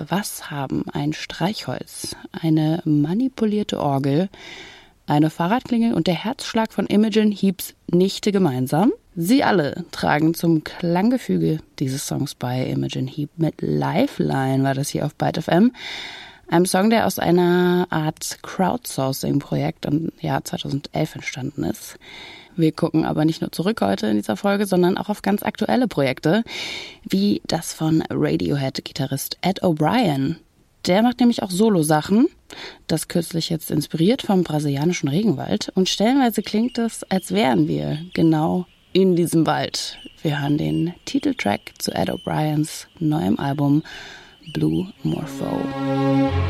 Was haben ein Streichholz, eine manipulierte Orgel, eine Fahrradklingel und der Herzschlag von Imogen Heaps Nichte gemeinsam? Sie alle tragen zum Klanggefüge dieses Songs bei. Imogen Heap mit Lifeline war das hier auf Byte FM. Einem Song, der aus einer Art Crowdsourcing-Projekt im Jahr 2011 entstanden ist. Wir gucken aber nicht nur zurück heute in dieser Folge, sondern auch auf ganz aktuelle Projekte, wie das von Radiohead-Gitarrist Ed O'Brien. Der macht nämlich auch Solo-Sachen, das kürzlich jetzt inspiriert vom brasilianischen Regenwald. Und stellenweise klingt es, als wären wir genau in diesem Wald. Wir hören den Titeltrack zu Ed O'Briens neuem Album Blue Morpho.